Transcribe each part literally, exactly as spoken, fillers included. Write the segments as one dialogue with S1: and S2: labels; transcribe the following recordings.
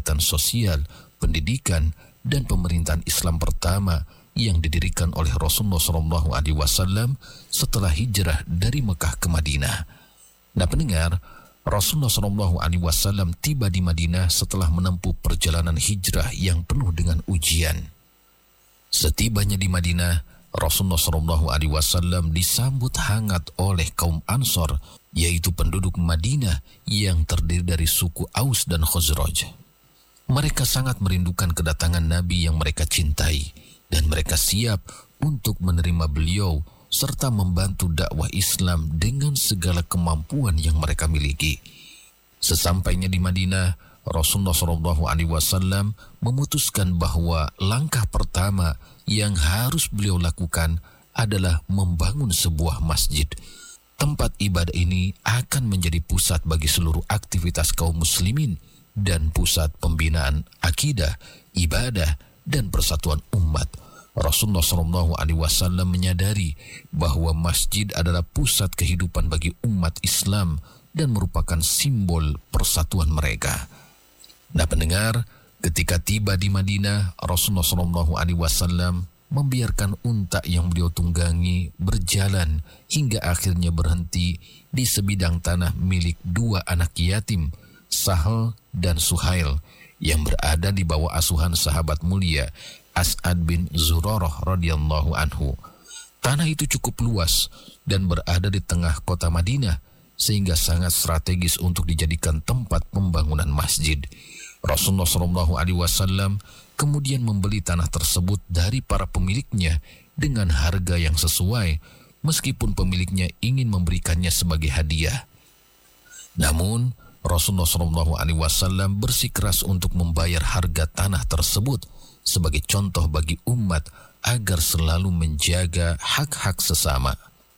S1: kegiatan sosial, pendidikan, dan pemerintahan Islam pertama yang didirikan oleh Rasulullah shallallahu alaihi wasallam setelah hijrah dari Mekah ke Madinah. Nah pendengar, Rasulullah shallallahu alaihi wasallam tiba di Madinah setelah menempuh perjalanan hijrah yang penuh dengan ujian. Setibanya di Madinah, Rasulullah shallallahu alaihi wasallam disambut hangat oleh kaum Ansor, yaitu penduduk Madinah yang terdiri dari suku Aus dan Khazraj. Mereka sangat merindukan kedatangan Nabi yang mereka cintai, dan mereka siap untuk menerima beliau serta membantu dakwah Islam dengan segala kemampuan yang mereka miliki. Sesampainya di Madinah, Rasulullah shallallahu alaihi wasallam memutuskan bahwa langkah pertama yang harus beliau lakukan adalah membangun sebuah masjid. Tempat ibadah ini akan menjadi pusat bagi seluruh aktivitas kaum muslimin dan pusat pembinaan akidah, ibadah, dan persatuan umat. Rasulullah shallallahu alaihi wasallam menyadari bahwa masjid adalah pusat kehidupan bagi umat Islam dan merupakan simbol persatuan mereka. Nah pendengar, ketika tiba di Madinah, Rasulullah shallallahu alaihi wasallam membiarkan unta yang beliau tunggangi berjalan hingga akhirnya berhenti di sebidang tanah milik dua anak yatim, Sahal dan Suhail, yang berada di bawah asuhan sahabat mulia As'ad bin Zurarah radhiyallahu anhu. Tanah itu cukup luas dan berada di tengah kota Madinah, sehingga sangat strategis untuk dijadikan tempat pembangunan masjid. Rasulullah shallallahu alaihi wasallam kemudian membeli tanah tersebut dari para pemiliknya dengan harga yang sesuai, meskipun pemiliknya ingin memberikannya sebagai hadiah. Namun, Rasulullah shallallahu alaihi wasallam bersikeras untuk membayar harga tanah tersebut sebagai contoh bagi umat agar selalu menjaga hak-hak sesama.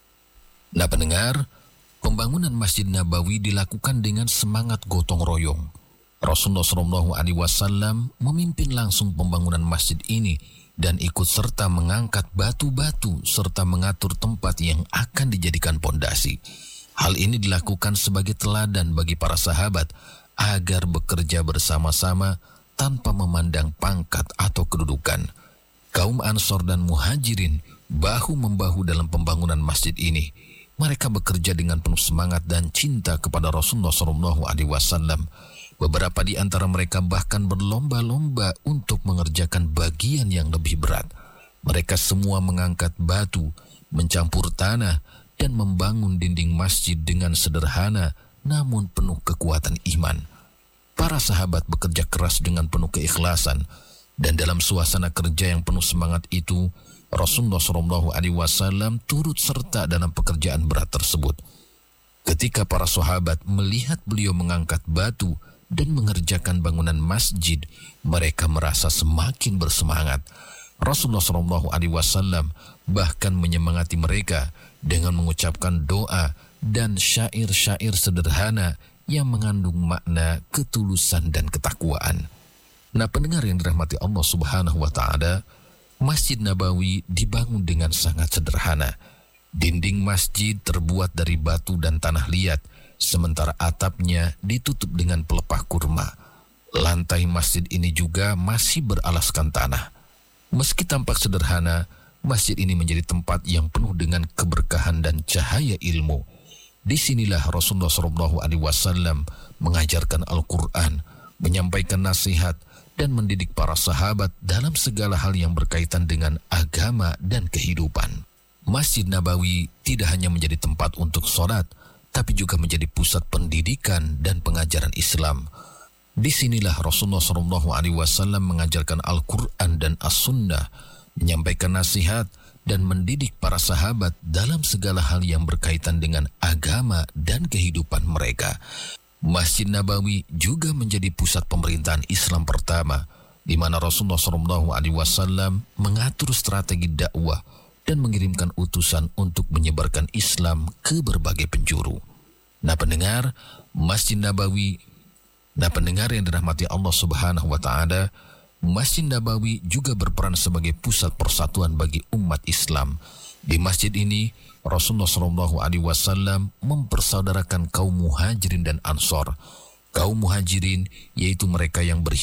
S1: Nah pendengar, pembangunan Masjid Nabawi dilakukan dengan semangat gotong royong. Rasulullah shallallahu alaihi wasallam memimpin langsung pembangunan masjid ini dan ikut serta mengangkat batu-batu serta mengatur tempat yang akan dijadikan pondasi. Hal ini dilakukan sebagai teladan bagi para sahabat agar bekerja bersama-sama tanpa memandang pangkat atau kedudukan. Kaum Ansor dan Muhajirin bahu-membahu dalam pembangunan masjid ini. Mereka bekerja dengan penuh semangat dan cinta kepada Rasulullah shallallahu alaihi wasallam. Beberapa di antara mereka bahkan berlomba-lomba untuk mengerjakan bagian yang lebih berat. Mereka semua mengangkat batu, mencampur tanah, dan membangun dinding masjid dengan sederhana namun penuh kekuatan iman. Para sahabat bekerja keras dengan penuh keikhlasan, dan dalam suasana kerja yang penuh semangat itu, Rasulullah shallallahu alaihi wasallam turut serta dalam pekerjaan berat tersebut. Ketika para sahabat melihat beliau mengangkat batu dan mengerjakan bangunan masjid, mereka merasa semakin bersemangat. Rasulullah shallallahu alaihi wasallam bahkan menyemangati mereka dengan mengucapkan doa dan syair-syair sederhana yang mengandung makna ketulusan dan ketakwaan. Nah pendengar yang dirahmati Allah subhanahu wa ta'ala, Masjid Nabawi dibangun dengan sangat sederhana. Dinding masjid terbuat dari batu dan tanah liat, sementara atapnya ditutup dengan pelepah kurma. Lantai masjid ini juga masih beralaskan tanah. Meski tampak sederhana, masjid ini menjadi tempat yang penuh dengan keberkahan dan cahaya ilmu. Disinilah Rasulullah shallallahu alaihi wasallam mengajarkan Al-Quran, menyampaikan nasihat, dan mendidik para sahabat dalam segala hal yang berkaitan dengan agama dan kehidupan. Masjid Nabawi tidak hanya menjadi tempat untuk sholat, tapi juga menjadi pusat pendidikan dan pengajaran Islam. Disinilah Rasulullah shallallahu alaihi wasallam mengajarkan Al-Quran dan As-Sunnah, menyampaikan nasihat, dan mendidik para sahabat dalam segala hal yang berkaitan dengan agama dan kehidupan mereka. Masjid Nabawi juga menjadi pusat pemerintahan Islam pertama, di mana Rasulullah shallallahu alaihi wasallam mengatur strategi dakwah dan mengirimkan utusan untuk menyebarkan Islam ke berbagai penjuru. Nah pendengar, Masjid Nabawi, nah pendengar yang dirahmati Allah subhanahu wa ta'ala, Masjid Nabawi juga berperan sebagai pusat persatuan bagi umat Islam. Di masjid ini, Rasulullah shallallahu alaihi wasallam mempersaudarakan kaum Muhajirin dan Ansor. Kaum Muhajirin yaitu mereka yang berhijrah